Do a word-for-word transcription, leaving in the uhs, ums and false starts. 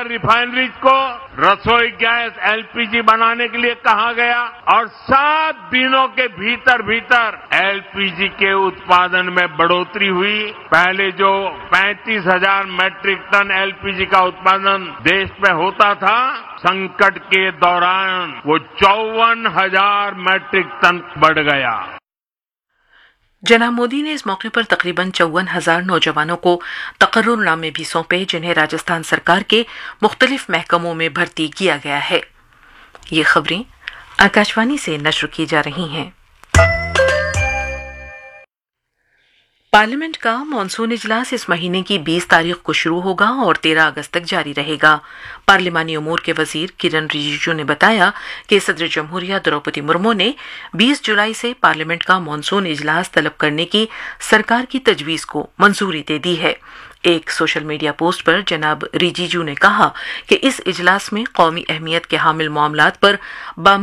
सत्तर रिफाइनरीज को रसोई गैस एलपीजी बनाने के लिए कहा गया और सात दिनों के भीतर भीतर एलपीजी के उत्पादन में बढ़ोतरी हुई। पहले जो पैंतीस हजार मैट्रिक टन एलपीजी का उत्पादन देश में होता था, संकट के दौरान वो चौवन हजार मैट्रिक टन बढ़ गया। जनाब मोदी ने इस मौके पर तकरीबन चौवन हजार नौजवानों को तकर्रुरनामे भी सौंपे, जिन्हें राजस्थान सरकार के मुख्तलिफ महकमों में भर्ती किया गया है। ये खबरें आकाशवाणी से नश्र की जा रही हैं। पार्लियामेंट का मॉनसून इजलास इस महीने की बीस तारीख को शुरू होगा और तेरह अगस्त तक जारी रहेगा। पार्लिमानी उमूर के वजीर किरण रिजिजू ने बताया कि सदर जमहूरिया द्रौपदी मुर्मू ने बीस जुलाई से पार्लियामेंट का मॉनसून इजलास तलब करने की सरकार की तजवीज को मंजूरी दे दी है। एक सोशल मीडिया पोस्ट पर जनाब रिजिजू ने कहा कि इस इजलास में कौमी अहमियत के हामिल मामलात पर